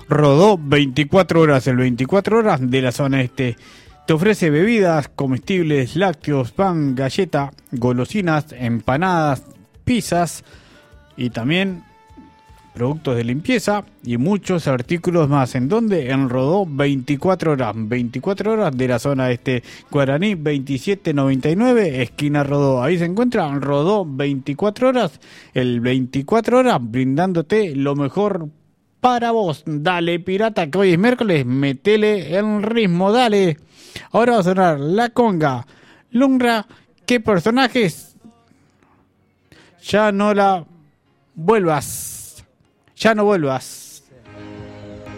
Rodó 24 horas, el 24 horas de la zona este. Te ofrece bebidas, comestibles, lácteos, pan, galleta, golosinas, empanadas, pizzas y también productos de limpieza y muchos artículos más. ¿En dónde? En Rodó 24 horas. 24 horas de la zona este. Guaraní 2799, esquina Rodó. Ahí se encuentra Rodó 24 horas. El 24 horas brindándote lo mejor para vos. Dale, pirata, que hoy es miércoles. Metele el ritmo, dale. Ahora va a sonar la conga. Lungra, ¿qué personajes? Ya no la vuelvas. Ya no vuelvas.